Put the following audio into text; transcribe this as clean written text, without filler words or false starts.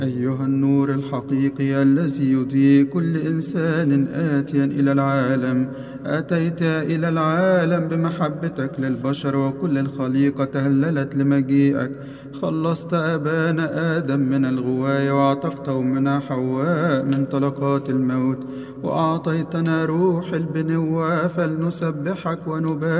أيها النور الحقيقي الذي يضيء كل إنسان آتيا إلى العالم، أتيت إلى العالم بمحبتك للبشر، وكل الخليقة تهللت لمجيئك. خلصت أبانا آدم من الغواية، وأعتقت أمنا حواء من طلقات الموت، وأعطيتنا روح البنوة، فلنسبحك ونبارك